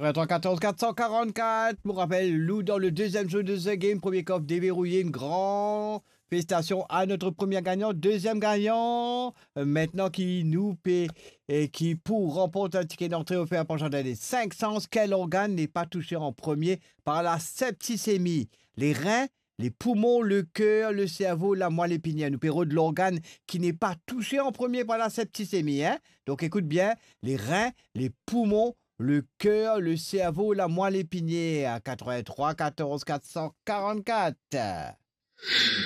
83 14 444. Pour rappel, Lou dans le deuxième jeu de The Game. Premier coffre déverrouillé. Une grande félicitation à notre premier gagnant. Deuxième gagnant, maintenant qui nous paie et qui pour remporter un ticket d'entrée offert pour des 500. Quel organe n'est pas touché en premier par la septicémie? Les reins, les poumons, le cœur, le cerveau, la moelle épinière. Nous paierons de l'organe qui n'est pas touché en premier par la septicémie. Hein? Donc écoute bien, les reins, les poumons, le cœur, le cerveau, la moelle épinière à 83 14 444.